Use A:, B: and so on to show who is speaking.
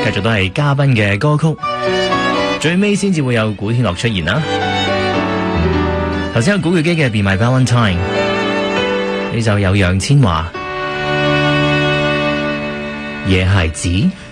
A: 繼續都係嘉賓嘅歌曲，最尾先至會有古天樂出現啦。頭先有古巨基嘅《Be My Valentine》，呢就有楊千嬅《野孩子》。